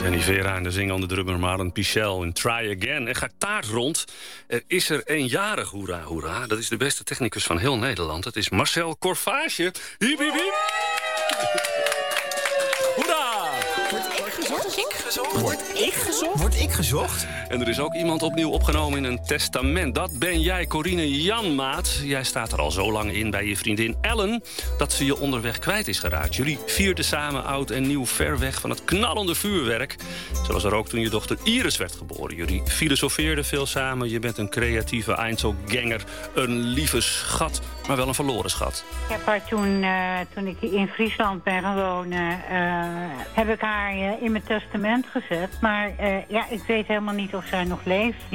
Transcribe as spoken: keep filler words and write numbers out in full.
Danny Vera en de zingende drummer Maren Pichel in Try Again. Er gaat taart rond. Er is er een jarig, hoera, hoera. Dat is de beste technicus van heel Nederland. Het is Marcel Corvage. Hiep, hiep, hiep. Hoera! Word ik gezocht? Ik gezocht? Word ik gezocht? Word ik gezocht? En er is ook iemand opnieuw opgenomen in een testament. Dat ben jij, Corine Janmaat. Jij staat er al zo lang in bij je vriendin Ellen dat ze je onderweg kwijt is geraakt. Jullie vierden samen oud en nieuw ver weg van het knallende vuurwerk. Zoals er ook toen je dochter Iris werd geboren. Jullie filosofeerden veel samen. Je bent een creatieve Einzelganger. Een lieve schat, maar wel een verloren schat. Ik heb haar toen, uh, toen ik in Friesland ben gaan wonen, uh, heb ik haar uh, in mijn testament gezet. Maar uh, ja, ik weet helemaal niet of zij nog leeft.